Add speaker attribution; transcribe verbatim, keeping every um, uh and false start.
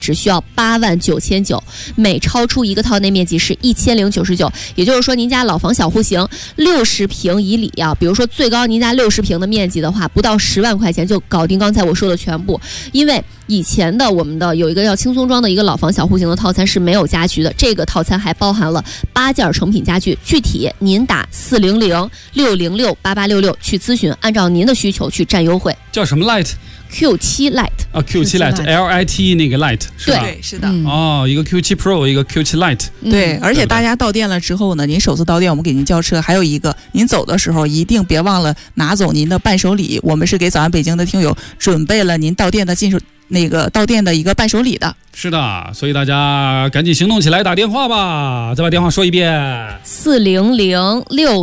Speaker 1: 只需要八万九千九，每超出一个套内面积是一千零九十九。也就是说，您家老房小户型六十平以里啊，比如说最高您家六十平的面积的话，不到十万块钱就搞定刚才我说的全部。因为以前的我们的有一个叫轻松装的一个老房小户型的套餐是没有家居的，这个套餐还包含了八件成品家具。具体您打四零零六零六八八六六去咨询，按照您的需求去占优惠。
Speaker 2: 叫什么 Light？
Speaker 1: Q 七 Lite
Speaker 2: 啊 ，Q 七 Lite L I T 那个 Lite 是吧？
Speaker 3: 对，是的。
Speaker 1: 嗯、
Speaker 2: 哦，一个 Q 七 Pro， 一个 Q 七 Lite。
Speaker 3: 对，而且大家到店了之后呢，您首次到店我们给您交车，还有一个您走的时候一定别忘了拿走您的伴手礼，我们是给早安北京的听友准备了您到店的进手那个到店的一个伴手礼的。
Speaker 2: 是的，所以大家赶紧行动起来，打电话吧！再把电话说一遍：
Speaker 1: 四零零六。